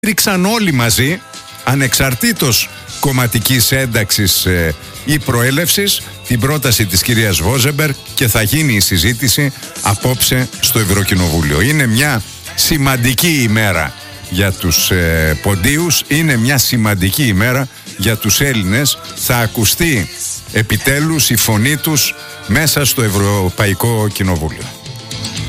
Ρίξαν όλοι μαζί, ανεξαρτήτως κομματικής ένταξης ή προέλευσης, την πρόταση της κυρίας Βόζεμπερ και θα γίνει η συζήτηση απόψε στο Ευρωκοινοβούλιο. Είναι μια σημαντική ημέρα για τους ποντίους, είναι μια σημαντική ημέρα για τους Έλληνες. Θα ακουστεί επιτέλους η φωνή τους μέσα στο Ευρωπαϊκό Κοινοβούλιο.